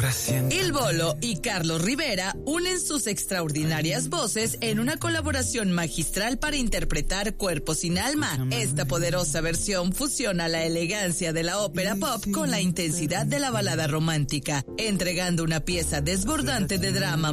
Ahora siento. Il Bolo y Carlos Rivera unen sus extraordinarias voces en una colaboración magistral para interpretar Cuerpo sin alma. Esta poderosa versión fusiona la elegancia de la ópera pop con la intensidad de la balada romántica, entregando una pieza desbordante de drama,